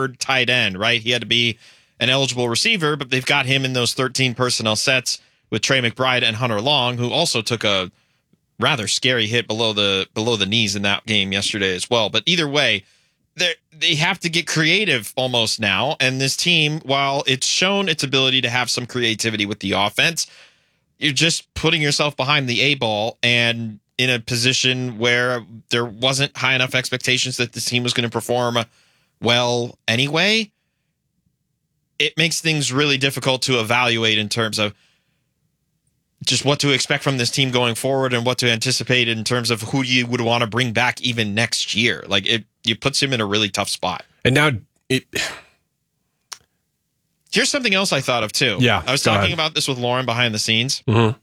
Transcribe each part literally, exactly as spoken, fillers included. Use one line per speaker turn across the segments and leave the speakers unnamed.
third tight end, right? He had to be an eligible receiver, but they've got him in those thirteen personnel sets with Trey McBride and Hunter Long, who also took a rather scary hit below the below the knees in that game yesterday as well. But either way, they they have to get creative almost now. And this team, while it's shown its ability to have some creativity with the offense, you're just putting yourself behind the A ball and in a position where there wasn't high enough expectations that this team was going to perform well anyway. It makes things really difficult to evaluate in terms of just what to expect from this team going forward and what to anticipate in terms of who you would want to bring back even next year. Like it, it puts him in a really tough spot.
And now it.
Here's something else I thought of too.
Yeah,
I was talking ahead. about this with Lauren behind the scenes.
Mm-hmm.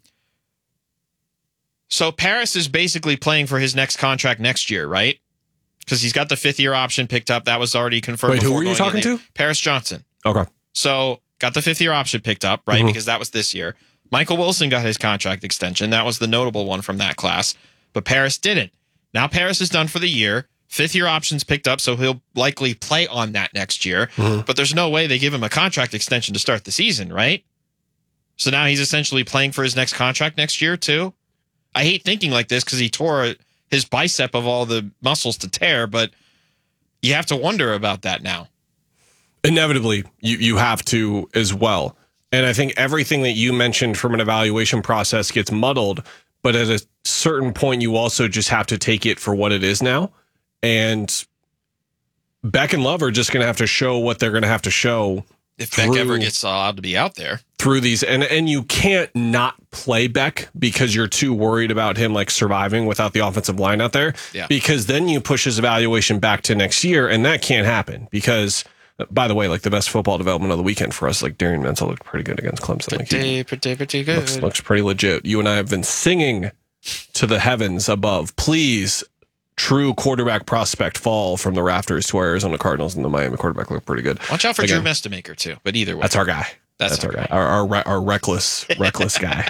So Paris is basically playing for his next contract next year, right? Because he's got the fifth year option picked up. That was already confirmed.
Wait, who were you talking to?
Paris Johnson.
Okay.
So got the fifth year option picked up, right? Mm-hmm. Because that was this year. Michael Wilson got his contract extension. That was the notable one from that class. But Paris didn't. Now Paris is done for the year. Fifth year option's picked up, so he'll likely play on that next year. Mm-hmm. But there's no way they give him a contract extension to start the season, right? So now he's essentially playing for his next contract next year, too. I hate thinking like this because he tore his bicep of all the muscles to tear, but you have to wonder about that now.
Inevitably, you, you have to as well. And I think everything that you mentioned from an evaluation process gets muddled, but at a certain point, you also just have to take it for what it is now. And Beck and Love are just going to have to show what they're going to have to show.
If
through,
Beck ever gets allowed to be out there.
Through these, and, and you can't not play Beck because you're too worried about him like surviving without the offensive line out there.
Yeah.
Because then you push his evaluation back to next year, and that can't happen because, by the way, like the best football development of the weekend for us, like Darian Menzel looked pretty good against Clemson. Like
pretty, he pretty, pretty good.
Looks, looks pretty legit. You and I have been singing to the heavens above. Please, true quarterback prospect fall from the rafters to our Arizona Cardinals, and the Miami quarterback looked pretty good.
Watch out for
Again,
Drew Mestamaker too. But either way,
that's our guy.
That's,
that's our,
our
guy. Our, our our reckless reckless guy.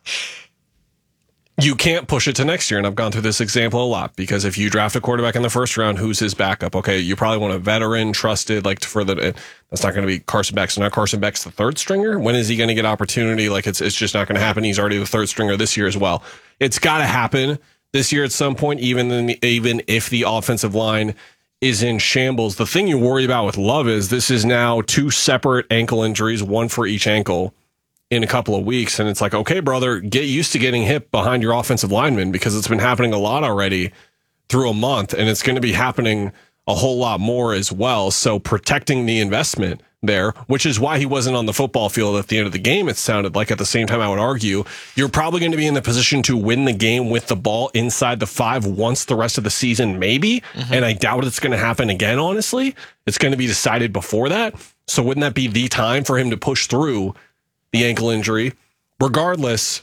You can't push it to next year, and I've gone through this example a lot because if you draft a quarterback in the first round, who's his backup? Okay, you probably want a veteran, trusted, like for the. That's not going to be Carson Beck. So now Carson Beck's the third stringer. When is he going to get opportunity? Like it's it's just not going to happen. He's already the third stringer this year as well. It's got to happen this year at some point, even in the, even if the offensive line is in shambles. The thing you worry about with Love is this is now two separate ankle injuries, one for each ankle in a couple of weeks. And it's like, okay, brother, get used to getting hit behind your offensive lineman because it's been happening a lot already through a month, and it's going to be happening a whole lot more as well. So protecting the investment there, which is why he wasn't on the football field at the end of the game, it sounded like. At the same time, I would argue you're probably going to be in the position to win the game with the ball inside the five once the rest of the season, maybe. Mm-hmm. And I doubt it's going to happen again, honestly. It's going to be decided before that. So wouldn't that be the time for him to push through the ankle injury? Regardless,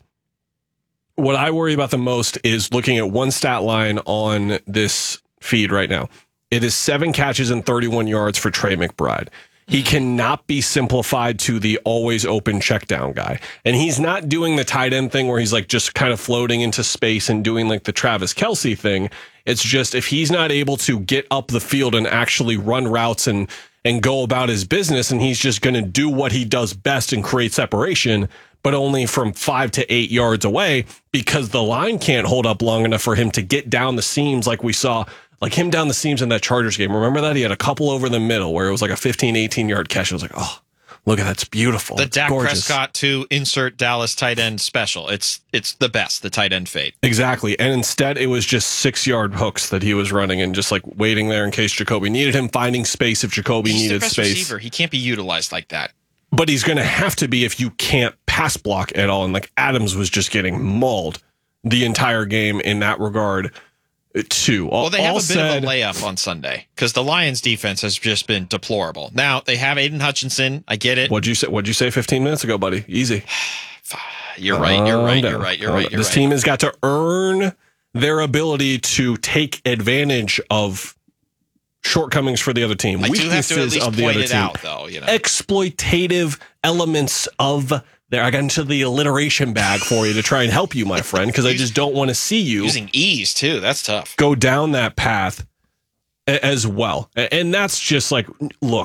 what I worry about the most is looking at one stat line on this feed right now. It is seven catches and thirty-one yards for Trey McBride. He cannot be simplified to the always open check down guy. And he's not doing the tight end thing where he's like just kind of floating into space and doing like the Travis Kelce thing. It's just if he's not able to get up the field and actually run routes and and go about his business, and he's just going to do what he does best and create separation, but only from five to eight yards away because the line can't hold up long enough for him to get down the seams like we saw. Like him down the seams in that Chargers game. Remember that? He had a couple over the middle where it was like a fifteen, eighteen yard catch. It was like, oh, look at that. It's beautiful.
The Dak
Gorgeous.
Prescott to insert Dallas tight end special. It's it's the best, the tight end fade.
Exactly. And instead, it was just six yard hooks that he was running and just like waiting there in case Jacoby needed him, finding space if Jacoby
he's
needed
the best
space.
Receiver. He can't be utilized like that.
But he's going to have to be if you can't pass block at all. And like Adams was just getting mauled the entire game in that regard. Two.
Well, they have
all
a bit
said,
of a layup on Sunday because the Lions' defense has just been deplorable. Now they have Aiden Hutchinson. I get it.
What'd you say? What'd you say? Fifteen minutes ago, buddy. Easy.
You're right. You're right. You're right. You're right. You're
this
right.
team has got to earn their ability to take advantage of shortcomings for the other team,
I
weaknesses
do have to at least
of the
point
other
it
team,
out, though. You know,
exploitative elements of. There, I got into the alliteration bag for you to try and help you, my friend, because I just don't want to see you
using ease too. That's tough.
Go down that path as well. And that's just like, look,